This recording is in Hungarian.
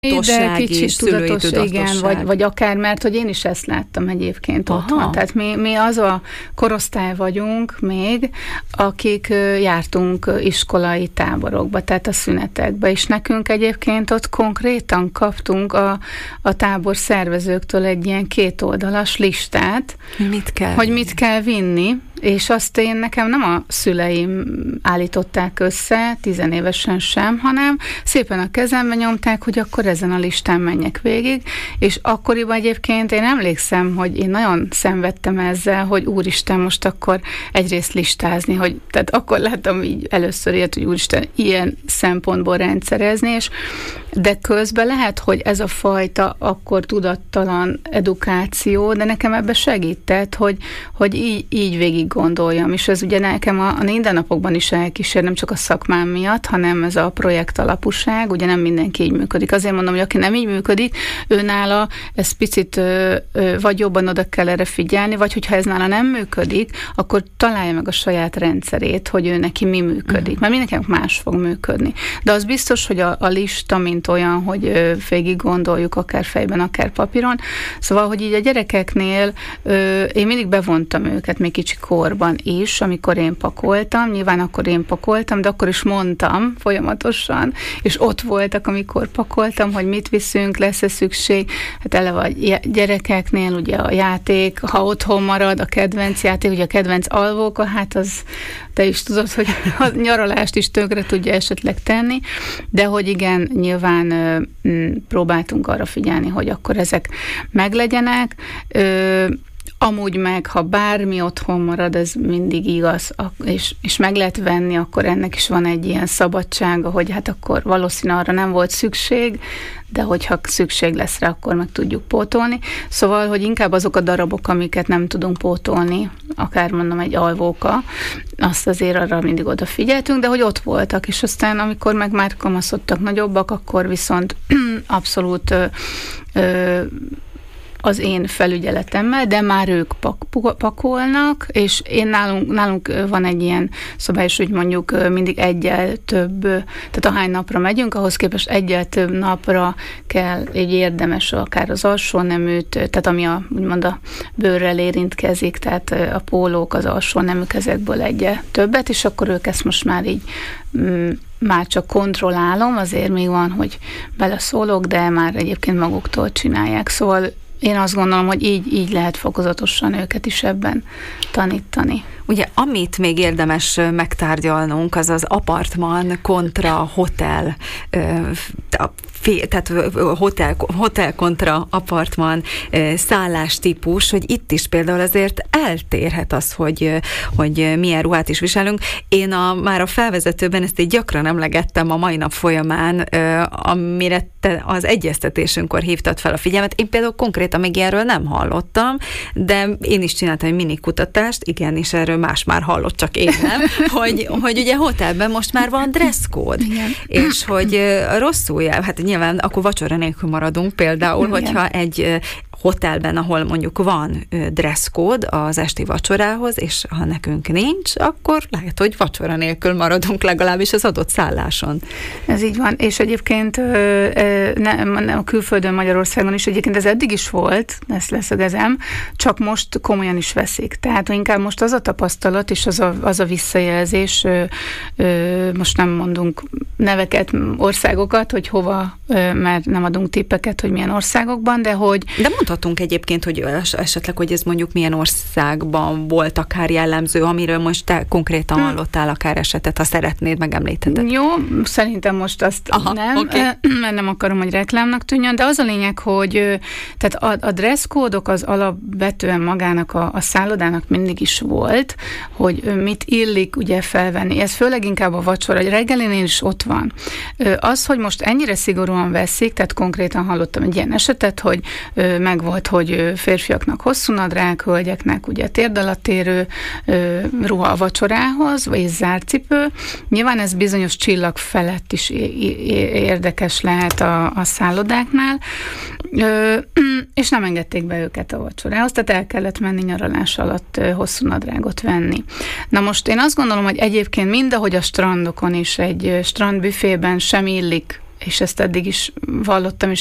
tudatosság de kicsit és szülői tudatosság. igen, vagy akár, mert hogy én is ezt láttam egyébként otthon. Tehát mi az a korosztály vagyunk még, akik jártunk iskolai táborokba, tehát a szünetekbe, és nekünk egyébként ott konkrétan kaptunk a tábor szervezőktől egy ilyen 2 oldalas listát, hogy mit kell vinni, és azt nekem nem a szüleim állították össze, 10 évesen sem, hanem szépen a kezembe nyomták, hogy akkor ezen a listán menjek végig, és akkoriban egyébként én emlékszem, hogy én nagyon szenvedtem ezzel, hogy úristen, most akkor egyrészt listázni, tehát akkor láttam így először ilyet, hogy úristen, ilyen szempontból rendszerezni, de közben lehet, hogy ez a fajta akkor tudattalan edukáció, de nekem ebbe segített, hogy így végig gondoljam, és ez ugye nekem a mindennapokban is elkísér, nem csak a szakmám miatt, hanem ez a projekt alapúság, ugye nem mindenki így működik. Azért mondom, hogy aki nem így működik, őnála ez picit vagy jobban oda kell erre figyelni, vagy hogyha ez nála nem működik, akkor találja meg a saját rendszerét, hogy ő neki mi működik, mert mindenkinek más fog működni. De az biztos, hogy a lista, mint olyan, hogy végig gondoljuk, akár fejben, akár papíron. Szóval, hogy így a gyerekeknél én mindig bevontam őket még kicsi korban is, amikor én pakoltam, nyilván akkor én pakoltam, de akkor is mondtam folyamatosan, és ott voltak, amikor pakoltam, hogy mit viszünk, lesz-e szükség. Hát eleve a gyerekeknél ugye a játék, ha otthon marad, a kedvenc játék, ugye a kedvenc alvóka, hát az te is tudod, hogy a nyaralást is tönkre tudja esetleg tenni, de hogy igen, nyilván próbáltunk arra figyelni, hogy akkor ezek meglegyenek. Amúgy meg, ha bármi otthon marad, ez mindig igaz, és meg lehet venni, akkor ennek is van egy ilyen szabadsága, hogy hát akkor valószínűleg arra nem volt szükség, de hogyha szükség lesz rá, akkor meg tudjuk pótolni. Szóval, hogy inkább azok a darabok, amiket nem tudunk pótolni, akár mondom egy alvóka, azt azért arra mindig odafigyeltünk, de hogy ott voltak, és aztán amikor meg már kamaszodtak nagyobbak, akkor viszont abszolút az én felügyeletemmel, de már ők pakolnak, és nálunk van egy ilyen szabályos, hogy mondjuk mindig egyel több, tehát ahány napra megyünk, ahhoz képest egyel több napra kell, egy érdemes akár az alsó neműt, tehát ami úgymond a bőrrel érintkezik, tehát a pólók, az alsó neműk, ezekből egyel többet, és akkor ők ezt most már így már csak kontrollálom, azért még van, hogy beleszólok, de már egyébként maguktól csinálják. Szóval én azt gondolom, hogy így lehet fokozatosan őket is ebben tanítani. Ugye, amit még érdemes megtárgyalnunk, az az apartman kontra hotel, tehát hotel kontra apartman szállástípus, hogy itt is például azért eltérhet az, hogy milyen ruhát is viselünk. Én már a felvezetőben ezt így gyakran emlegettem a mai nap folyamán, amire te az egyeztetésünkkor hívtad fel a figyelmet. Én például konkrétan még ilyenről nem hallottam, de én is csináltam egy mini kutatást, igen, és erről más már hallott, csak én nem, hogy ugye hotelben most már van dresscode, és hogy rosszul jel, hát nyilván akkor vacsora nélkül maradunk például, hogyha egy hotelben, ahol mondjuk van dresscode az esti vacsorához, és ha nekünk nincs, akkor lehet, hogy vacsora nélkül maradunk legalábbis az adott szálláson. Ez így van, és egyébként a külföldön, Magyarországon is egyébként ez eddig is volt, ezt leszögezem, csak most komolyan is veszik. Tehát inkább most az a tapasztalat, és az a visszajelzés, most nem mondunk neveket, országokat, hogy hova, mert nem adunk tippeket, hogy milyen országokban, de hogy... De mondhatunk egyébként, hogy esetleg, hogy ez mondjuk milyen országban volt akár jellemző, amiről most te konkrétan hallottál akár esetet, ha szeretnéd, megemlítheted. Jó, szerintem most azt mert nem akarom, hogy reklámnak tűnjön, de az a lényeg, hogy tehát a dresszkódok az alapvetően magának a szállodának mindig is volt, hogy mit illik ugye felvenni. Ez főleg inkább a vacsora, egy reggelinél is ott van. Az, hogy most ennyire szigorúan veszik, tehát konkrétan hallottam egy ilyen esetet, hogy megvolt, hogy férfiaknak hosszú nadrág, hölgyeknek ugye térd alatt érő ruha a vacsorához, vagy zárcipő. Nyilván ez bizonyos csillag felett is érdekes lehet a szállodáknál, és nem engedték be őket a vacsorához, tehát el kellett menni nyaralás alatt hosszú nadrágot venni. Na most én azt gondolom, hogy egyébként mindahogy a strandokon is egy strandbüfében sem illik és ezt eddig is vallottam,